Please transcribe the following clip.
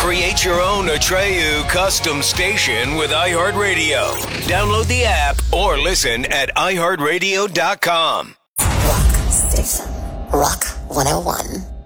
Create your own Atreyu custom station with iHeartRadio. Download the app or listen at iHeartRadio.com. Rock Station. Rock 101.